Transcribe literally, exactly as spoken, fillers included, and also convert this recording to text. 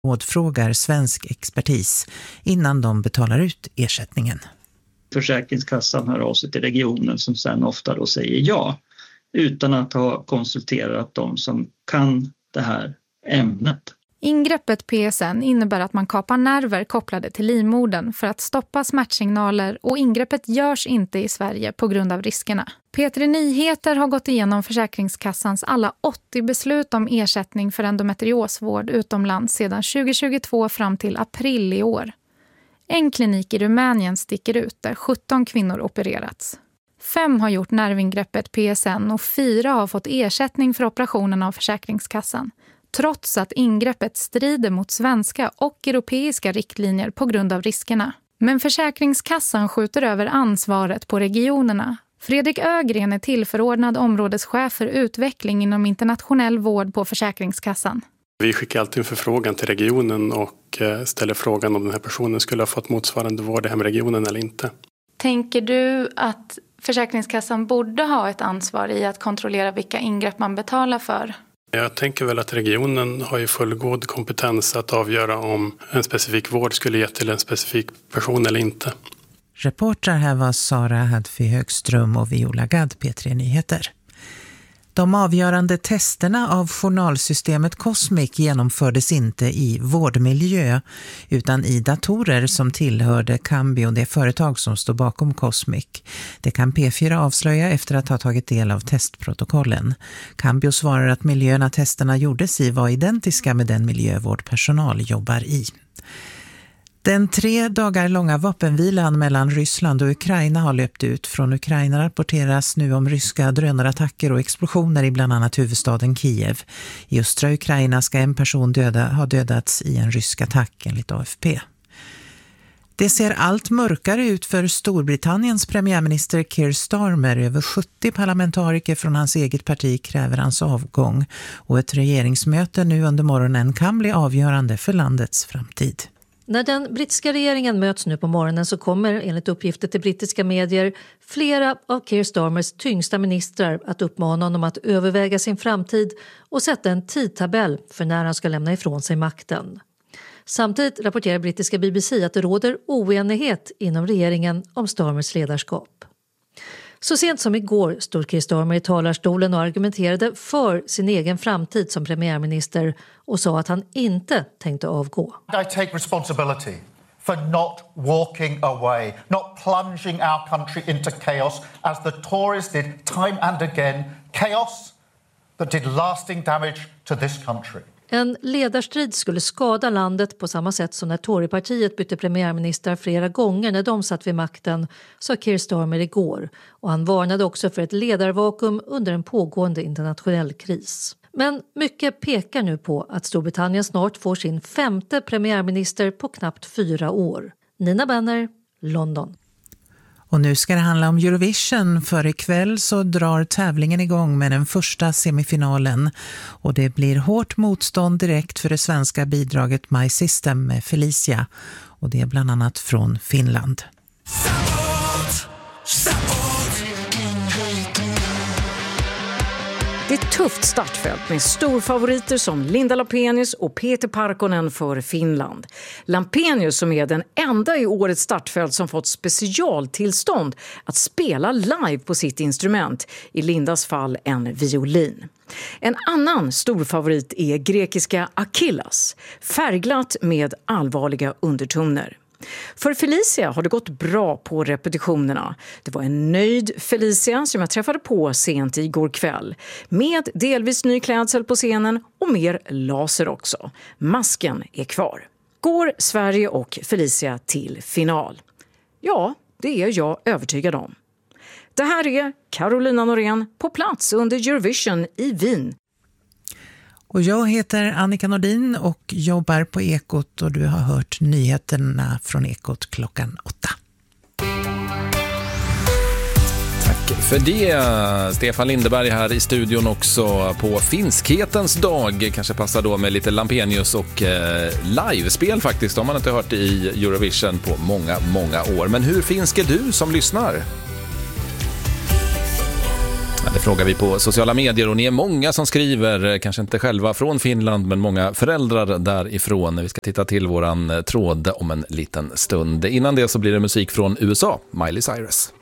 rådfrågar svensk expertis innan de betalar ut ersättningen. Försäkringskassan hör av sig till regionen som sen ofta då säger ja, utan att ha konsulterat de som kan det här ämnet. Ingreppet P S N innebär att man kapar nerver kopplade till livmodern för att stoppa smärtsignaler, och ingreppet görs inte i Sverige på grund av riskerna. P tre Nyheter har gått igenom Försäkringskassans alla åttio beslut om ersättning för endometriosvård utomlands sedan tjugo tjugotvå fram till april i år. En klinik i Rumänien sticker ut där sjutton kvinnor opererats. Fem har gjort nervingreppet P S N och fyra har fått ersättning för operationen av Försäkringskassan, trots att ingreppet strider mot svenska och europeiska riktlinjer på grund av riskerna. Men Försäkringskassan skjuter över ansvaret på regionerna. Fredrik Ögren är tillförordnad områdeschef för utveckling inom internationell vård på Försäkringskassan. Vi skickar alltid en förfrågan till regionen och ställer frågan om den här personen skulle ha fått motsvarande vård i hemregionen eller inte. Tänker du att Försäkringskassan borde ha ett ansvar i att kontrollera vilka ingrepp man betalar för? Jag tänker väl att regionen har ju fullgod kompetens att avgöra om en specifik vård skulle ge till en specifik person eller inte. Reportrar här var Sara Hadfi Högström och Viola Gadd, P tre Nyheter. De avgörande testerna av journalsystemet Cosmic genomfördes inte i vårdmiljö utan i datorer som tillhörde Cambio, det företag som står bakom Cosmic. Det kan P fyra avslöja efter att ha tagit del av testprotokollen. Cambio svarar att miljöerna testerna gjordes i var identiska med den miljö vårdpersonal jobbar i. Den tre dagar långa vapenvilan mellan Ryssland och Ukraina har löpt ut. Från Ukraina rapporteras nu om ryska drönarattacker och explosioner i bland annat huvudstaden Kiev. I östra Ukraina ska en person döda, ha dödats i en rysk attack enligt A F P. Det ser allt mörkare ut för Storbritanniens premiärminister Keir Starmer. Över sjuttio parlamentariker från hans eget parti kräver hans avgång. Och ett regeringsmöte nu under morgonen kan bli avgörande för landets framtid. När den brittiska regeringen möts nu på morgonen så kommer, enligt uppgifter till brittiska medier, flera av Keir Starmers tyngsta ministrar att uppmana honom att överväga sin framtid och sätta en tidtabell för när han ska lämna ifrån sig makten. Samtidigt rapporterar brittiska B B C att det råder oenighet inom regeringen om Starmers ledarskap. Så sent som igår stod Keir Starmer i talarstolen och argumenterade för sin egen framtid som premiärminister och sa att han inte tänkte avgå. I take responsibility for not walking away, not plunging our country into chaos as the Tories did time and again, chaos that did lasting damage to this country. En ledarstrid skulle skada landet på samma sätt som när Torypartiet bytte premiärminister flera gånger när de satt vid makten, sa Keir Starmer igår. Och han varnade också för ett ledarvakuum under en pågående internationell kris. Men mycket pekar nu på att Storbritannien snart får sin femte premiärminister på knappt fyra år. Nina Benner, London. Och nu ska det handla om Eurovision, för ikväll så drar tävlingen igång med den första semifinalen. Och det blir hårt motstånd direkt för det svenska bidraget My System med Felicia. Och det är bland annat från Finland. Det är ett tufft startfält med storfavoriter som Linda Lampenius och Peter Parkkonen för Finland. Lampenius, som är den enda i årets startfält som fått specialtillstånd att spela live på sitt instrument, i Lindas fall en violin. En annan storfavorit är grekiska Achillas, färgglatt med allvarliga undertoner. För Felicia har det gått bra på repetitionerna. Det var en nöjd Felicia som jag träffade på sent igår kväll. Med delvis ny klädsel på scenen och mer laser också. Masken är kvar. Går Sverige och Felicia till final? Ja, det är jag övertygad om. Det här är Carolina Norén på plats under Eurovision i Wien. Och jag heter Annika Nordin och jobbar på Ekot, och du har hört nyheterna från Ekot klockan åtta. Tack för det. Stefan Lindeberg här i studion också på finskhetens dag. Kanske passar då med lite Lampenius och eh, livespel faktiskt. Om man inte hört i Eurovision på många, många år. Men hur finsk är du som lyssnar? Det frågar vi på sociala medier och ni är många som skriver, kanske inte själva från Finland men många föräldrar därifrån. Vi ska titta till våran tråd om en liten stund. Innan det så blir det musik från U S A, Miley Cyrus.